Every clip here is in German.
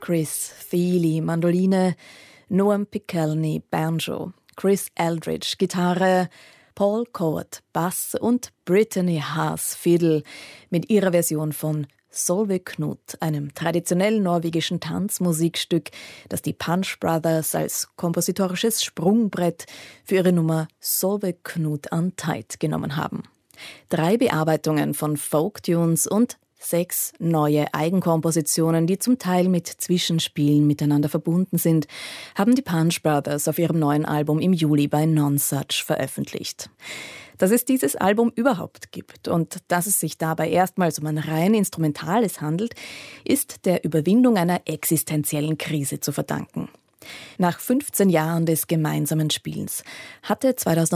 Chris Thile, Mandoline, Noam Pikelny, Banjo, Chris Eldridge, Gitarre, Paul Coward, Bass und Brittany Haas, Fiddle mit ihrer Version von Solveig-Knut, einem traditionellen norwegischen Tanzmusikstück, das die Punch Brothers als kompositorisches Sprungbrett für ihre Nummer Solveig-Knut Untied genommen haben. 3 Bearbeitungen von Folk-Tunes und 6 neue Eigenkompositionen, die zum Teil mit Zwischenspielen miteinander verbunden sind, haben die Punch Brothers auf ihrem neuen Album im Juli bei Nonsuch veröffentlicht. Dass es dieses Album überhaupt gibt und dass es sich dabei erstmals um ein rein instrumentales handelt, ist der Überwindung einer existenziellen Krise zu verdanken. Nach 15 Jahren des gemeinsamen Spielens hatte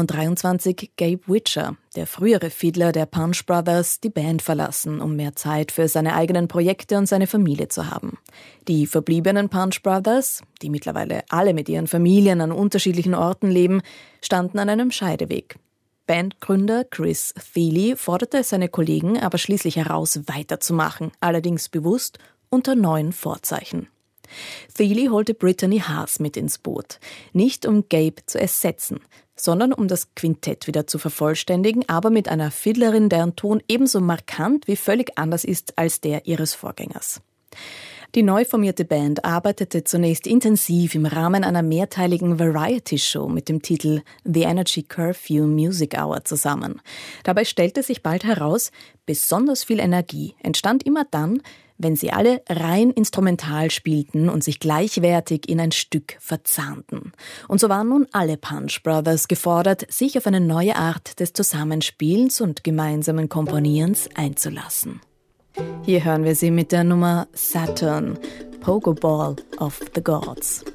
2023 Gabe Witcher, der frühere Fiddler der Punch Brothers, die Band verlassen, um mehr Zeit für seine eigenen Projekte und seine Familie zu haben. Die verbliebenen Punch Brothers, die mittlerweile alle mit ihren Familien an unterschiedlichen Orten leben, standen an einem Scheideweg. Bandgründer Chris Thile forderte seine Kollegen aber schließlich heraus, weiterzumachen, allerdings bewusst unter neuen Vorzeichen. Thile holte Brittany Haas mit ins Boot, nicht um Gabe zu ersetzen, sondern um das Quintett wieder zu vervollständigen, aber mit einer Fiddlerin, deren Ton ebenso markant wie völlig anders ist als der ihres Vorgängers. Die neu formierte Band arbeitete zunächst intensiv im Rahmen einer mehrteiligen Variety-Show mit dem Titel The Energy Curfew Music Hour zusammen. Dabei stellte sich bald heraus, besonders viel Energie entstand immer dann, wenn sie alle rein instrumental spielten und sich gleichwertig in ein Stück verzahnten. Und so waren nun alle Punch Brothers gefordert, sich auf eine neue Art des Zusammenspielens und gemeinsamen Komponierens einzulassen. Hier hören wir sie mit der Nummer Saturn, Pokeball of the Gods.